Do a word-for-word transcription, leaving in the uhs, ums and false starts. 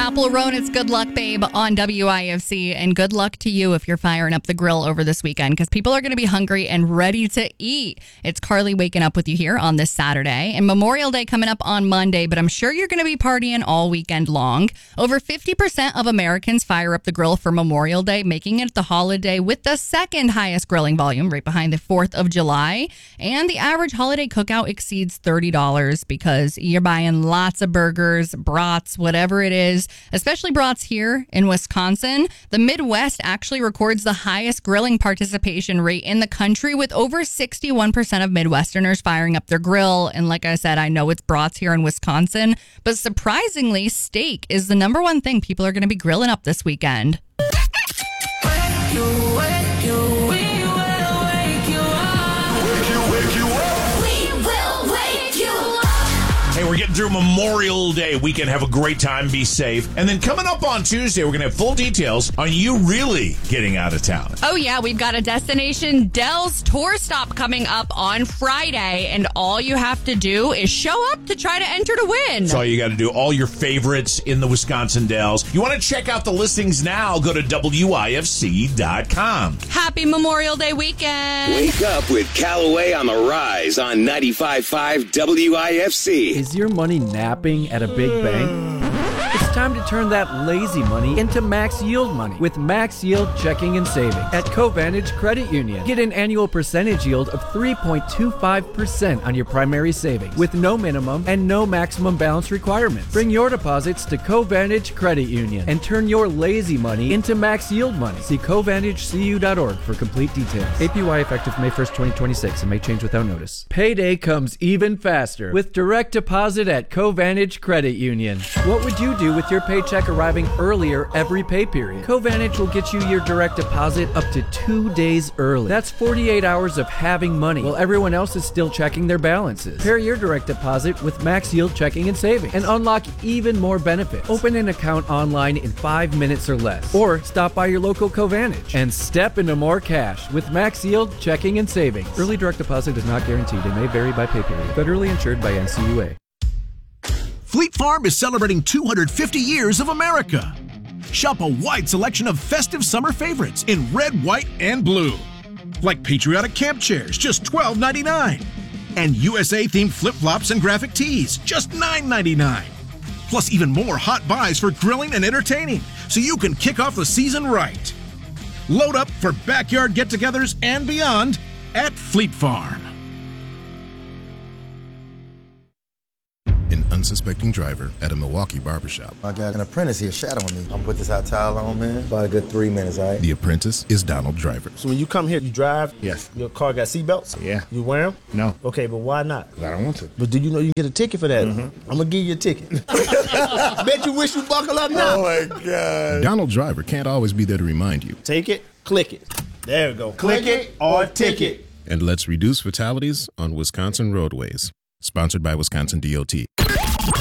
Chappell Roan, it's Good Luck Babe on W I F C. And good luck to you if you're firing up the grill over this weekend, because people are going to be hungry and ready to eat. It's Carly waking up with you here on this Saturday. And Memorial Day coming up on Monday, but I'm sure you're going to be partying all weekend long. Over fifty percent of Americans fire up the grill for Memorial Day, making it the holiday with the second highest grilling volume, right behind the fourth of July. And the average holiday cookout exceeds thirty dollars because you're buying lots of burgers, brats, whatever it is, especially brats here in Wisconsin. The Midwest actually records the highest grilling participation rate in the country, with over sixty-one percent of Midwesterners firing up their grill. And like I said, I know it's brats here in Wisconsin, but surprisingly, steak is the number one thing people are going to be grilling up this weekend. Hey, we're getting through Memorial Day weekend. Have a great time. Be safe. And then coming up on Tuesday, we're going to have full details on you really getting out of town. Oh, yeah. We've got a Destination Dells tour stop coming up on Friday. And all you have to do is show up to try to enter to win. That's all you got to do. All your favorites in the Wisconsin Dells. You want to check out the listings now? Go to W I F C dot com. Happy Memorial Day weekend. Wake up with Callaway on the Rise on ninety-five point five W I F C. Is your money napping at a big bank? It's time to turn that lazy money into max yield money with Max Yield Checking and Savings at Covantage Credit Union. Get an annual percentage yield of three point two five percent on your primary savings with no minimum and no maximum balance requirements. Bring your deposits to Covantage Credit Union and turn your lazy money into max yield money. See Covantage C U dot org for complete details. A P Y effective May first, twenty twenty-six and may change without notice. Payday comes even faster with direct deposit at Covantage Credit Union. What would you do with your paycheck arriving earlier every pay period? Covantage will get you your direct deposit up to two days early. That's forty-eight hours of having money while everyone else is still checking their balances. Pair your direct deposit with Max Yield Checking and Savings and unlock even more benefits. Open an account online in five minutes or less, or stop by your local Covantage and step into more cash with Max Yield Checking and Savings. Early direct deposit is not guaranteed and may vary by pay period. Federally insured by N C U A. Fleet Farm is celebrating two hundred fifty years of America. Shop a wide selection of festive summer favorites in red, white, and blue. Like patriotic camp chairs, just twelve ninety-nine. And U S A-themed flip-flops and graphic tees, just nine ninety-nine. Plus even more hot buys for grilling and entertaining, so you can kick off the season right. Load up for backyard get-togethers and beyond at Fleet Farm. An unsuspecting driver at a Milwaukee barbershop. I got an apprentice here shadowing me. I'm gonna put this hot towel on, man. About a good three minutes, all right? The apprentice is Donald Driver. So when you come here, you drive? Yes. Your car got seatbelts? Yeah. You wear them? No. Okay, but why not? I don't want to. But do you know you get a ticket for that? Mm-hmm. I'm gonna give you a ticket. Bet you wish you buckle up now. Oh my God. Donald Driver can't always be there to remind you. Take it, click it. There we go. Click it or ticket. And let's reduce fatalities on Wisconsin roadways. Sponsored by Wisconsin D O T.